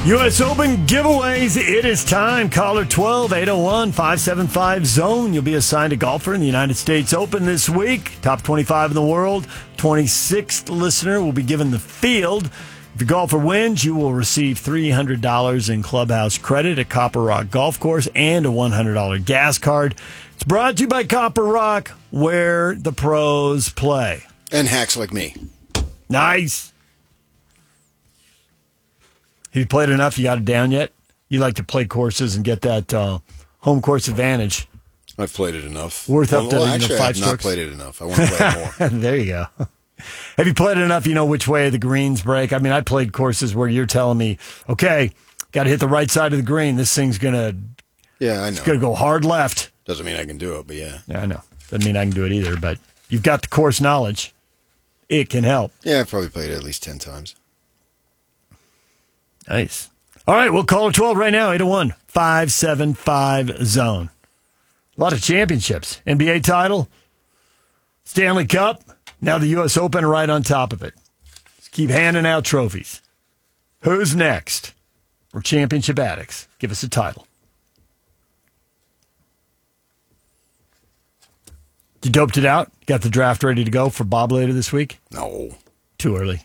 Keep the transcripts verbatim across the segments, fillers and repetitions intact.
U S Open giveaways. It is time. Caller twelve, eight oh one, five seven five, zone. You'll be assigned a golfer in the United States Open this week. Top twenty-five in the world. twenty-sixth listener will be given the field. If your golfer wins, you will receive three hundred dollars in clubhouse credit at Copper Rock Golf Course and a one hundred dollars gas card. It's brought to you by Copper Rock, where the pros play. And hacks like me. Nice. Have you played enough? You got it down yet? You like to play courses and get that uh, home course advantage. I've played it enough. Worth up well, to well, you know, actually, five I have strokes. not played it enough. I want to play it more. There you go. Have you played it enough? You know which way the greens break. I mean, I played courses where you're telling me, okay, got to hit the right side of the green. This thing's gonna, yeah, I know. It's gonna go hard left. Doesn't mean I can do it, but yeah. Yeah, I know. Doesn't mean I can do it either. But you've got the course knowledge. It can help. Yeah, I've probably played it at least ten times. Nice. All right, we'll call it twelve right now, eight oh one, five seven five, zone. A lot of championships. N B A title, Stanley Cup, now the U S Open right on top of it. Let's keep handing out trophies. Who's next? We're championship addicts. Give us a title. You doped it out? Got the draft ready to go for Bob later this week? No. Too early.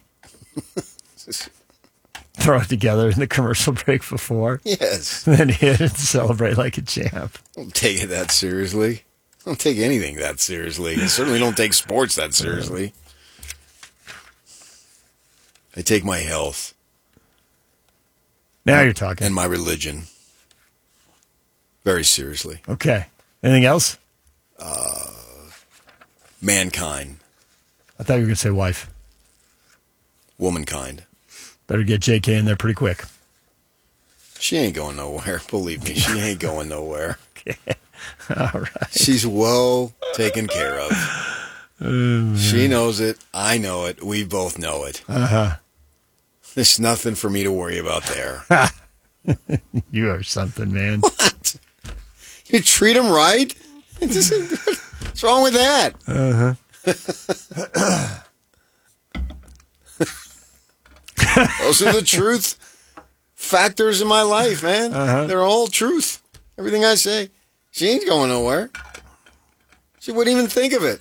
Throw it together in the commercial break before. Yes. Then hit and celebrate like a champ. Don't take it that seriously. Don't take anything that seriously. I certainly don't take sports that seriously. I take my health. Now you're talking. And my religion very seriously. Okay. Anything else? Uh, mankind. I thought you were going to say wife. Womankind. Better get J K in there pretty quick. She ain't going nowhere. Believe me, she ain't going nowhere. Okay. All right. She's well taken care of. Oh, she knows it. I know it. We both know it. Uh-huh. There's nothing for me to worry about there. You are something, man. What? You treat him right? What's wrong with that? Uh-huh. Those are the truth factors in my life, man. Uh-huh. They're all truth. Everything I say. She ain't going nowhere. She wouldn't even think of it.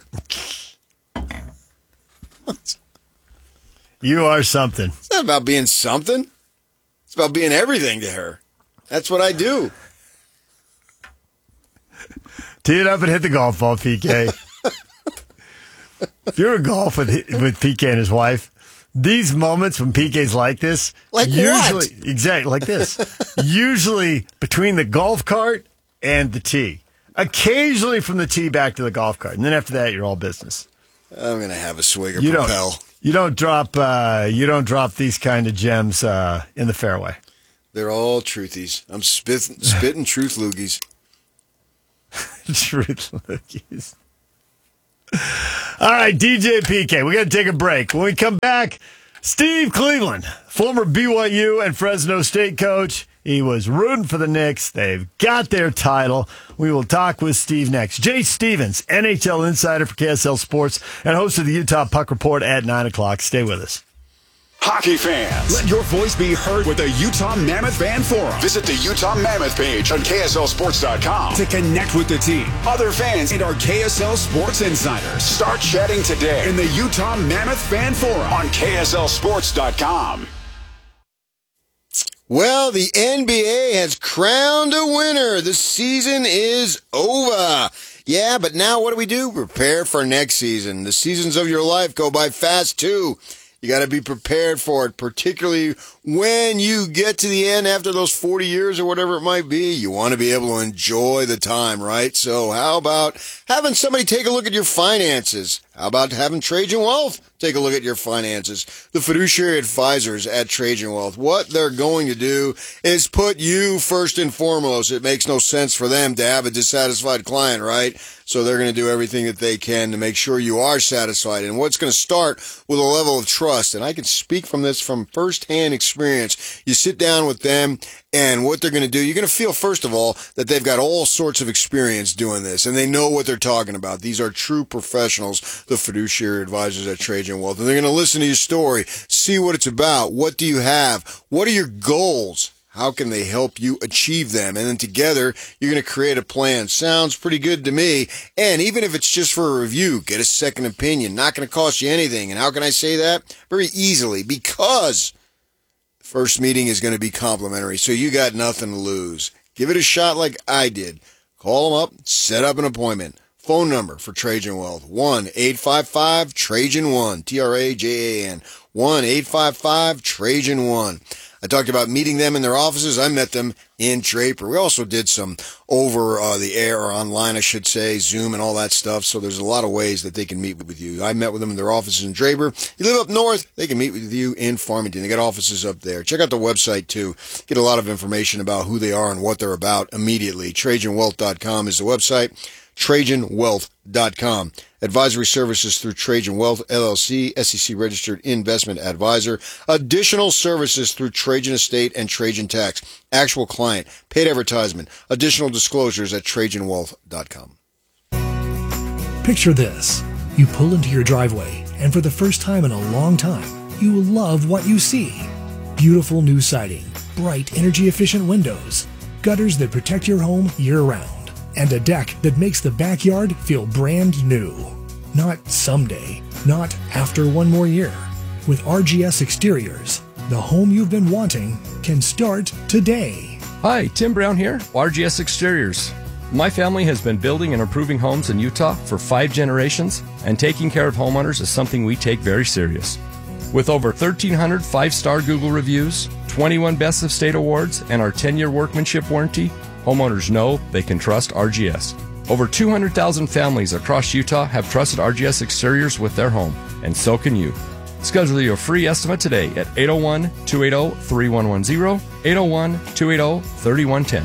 You are something. It's not about being something. It's about being everything to her. That's what I do. Tee it up and hit the golf ball, P K. If you're in golf with with P K and his wife, these moments when P K's like this, like usually what? Exactly like this. Usually between the golf cart and the tee. Occasionally from the tee back to the golf cart, and then after that, you're all business. I'm gonna have a swig or you propel. Don't, you don't drop. Uh, you don't drop these kind of gems uh, in the fairway. They're all truthies. I'm spit, spitting truth loogies. Truth loogies. All right, D J P K, we got to take a break. When we come back, Steve Cleveland, former B Y U and Fresno State coach. He was rooting for the Knicks. They've got their title. We will talk with Steve next. Jay Stevens, N H L insider for K S L Sports and host of the Utah Puck Report at nine o'clock. Stay with us. Hockey fans, let your voice be heard with the Utah Mammoth Fan Forum. Visit the Utah Mammoth page on K S L Sports dot com to connect with the team, other fans, and our K S L Sports insiders. Start chatting today in the Utah Mammoth Fan Forum on K S L Sports dot com. Well, the N B A has crowned a winner. The season is over. Yeah, but now what do we do? Prepare for next season. The seasons of your life go by fast, too. You got to be prepared for it, particularly when you get to the end after those forty years or whatever it might be. You want to be able to enjoy the time, right? So how about having somebody take a look at your finances? How about having Trajan Wealth take a look at your finances? The fiduciary advisors at Trajan Wealth, what they're going to do is put you first and foremost. It makes no sense for them to have a dissatisfied client, right? So they're going to do everything that they can to make sure you are satisfied. And what's going to start with a level of trust. And I can speak from this from firsthand experience. You sit down with them And what they're going to do, you're going to feel, first of all, that they've got all sorts of experience doing this, and they know what they're talking about. These are true professionals, the fiduciary advisors at Trajan Wealth. And they're going to listen to your story, see what it's about. What do you have? What are your goals? How can they help you achieve them? And then together, you're going to create a plan. Sounds pretty good to me. And even if it's just for a review, get a second opinion. Not going to cost you anything. And how can I say that? Very easily, because the first meeting is going to be complimentary. So you got nothing to lose. Give it a shot like I did. Call them up, set up an appointment. Phone number for Trajan Wealth, one eight five five Trajan one, T R A J A N, one eight five five Trajan one. I talked about meeting them in their offices. I met them in Draper. We also did some over uh, the air, or online, I should say, Zoom and all that stuff. So there's a lot of ways that they can meet with you. I met with them in their offices in Draper. You live up north, they can meet with you in Farmington. They got offices up there. Check out the website, too. Get a lot of information about who they are and what they're about immediately. Trajan Wealth dot com is the website. Trajan Wealth dot com. Advisory services through Trajan Wealth, L L C, S E C registered investment advisor. Additional services through Trajan Estate and Trajan Tax. Actual client, paid advertisement. Additional disclosures at Trajan Wealth dot com. Picture this. You pull into your driveway, and for the first time in a long time, you will love what you see. Beautiful new siding, bright energy-efficient windows, gutters that protect your home year-round, and a deck that makes the backyard feel brand new. Not someday, not after one more year. With R G S Exteriors, the home you've been wanting can start today. Hi, Tim Brown here, R G S Exteriors. My family has been building and improving homes in Utah for five generations, and taking care of homeowners is something we take very serious. With over thirteen hundred five-star Google reviews, twenty-one Best of State awards, and our ten-year workmanship warranty, homeowners know they can trust R G S. Over two hundred thousand families across Utah have trusted R G S Exteriors with their home, and so can you. Schedule your free estimate today at eight oh one, two eight oh, three one one zero, eight oh one, two eight oh, three one one zero.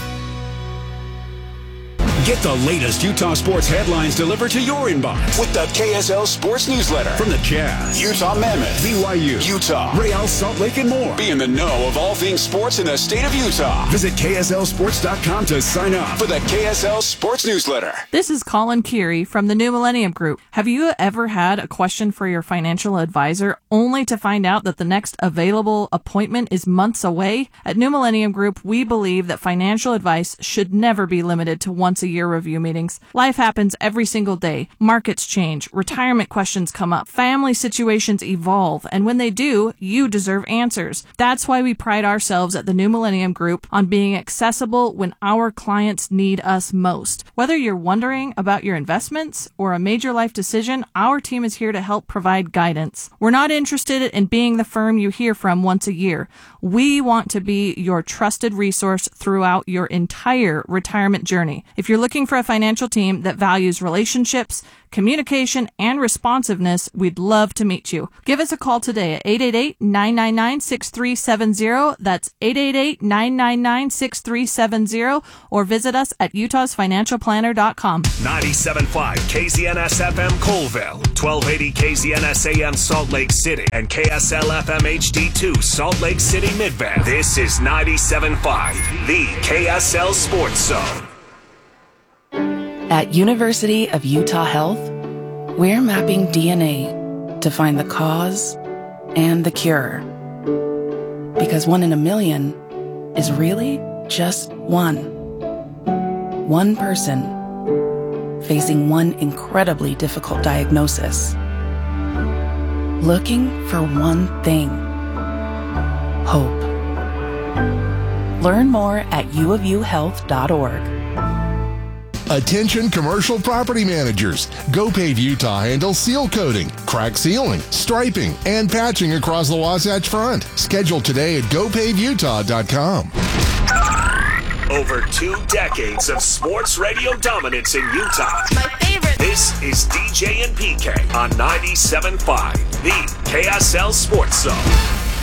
Get the latest Utah sports headlines delivered to your inbox with the K S L Sports Newsletter. From the Jazz, Utah Mammoth, B Y U, Utah, Real Salt Lake, and more. Be in the know of all things sports in the state of Utah. Visit K S L sports dot com to sign up for the K S L Sports Newsletter. This is Colin Keary from the New Millennium Group. Have you ever had a question for your financial advisor only to find out that the next available appointment is months away? At New Millennium Group, we believe that financial advice should never be limited to once a year review meetings. Life happens every single day. Markets change, retirement questions come up, family situations evolve, and when they do, you deserve answers. That's why we pride ourselves at the New Millennium Group on being accessible when our clients need us most. Whether you're wondering about your investments or a major life decision, our team is here to help provide guidance. We're not interested in being the firm you hear from once a year. We want to be your trusted resource throughout your entire retirement journey. If you're looking for a financial team that values relationships, communication, and responsiveness, we'd love to meet you. Give us a call today at eight eight eight, nine nine nine, six three seven zero. That's eight eight eight, nine nine nine, six three seven zero, or visit us at utahs financial planner dot com. ninety-seven point five K Z N S F M Colville, twelve eighty K Z N S A M Salt Lake City, and K S L F M H D two Salt Lake City Midvale. This is ninety-seven point five, the K S L Sports Zone. At University of Utah Health, we're mapping D N A to find the cause and the cure. Because one in a million is really just one. One person facing one incredibly difficult diagnosis. Looking for one thing. Hope. Learn more at u of u health dot org. Attention commercial property managers. GoPave Utah handles seal coating, crack sealing, striping, and patching across the Wasatch Front. Schedule today at go pave utah dot com. Over two decades of sports radio dominance in Utah. My favorite. This is D J and P K on ninety-seven point five, the K S L Sports Zone.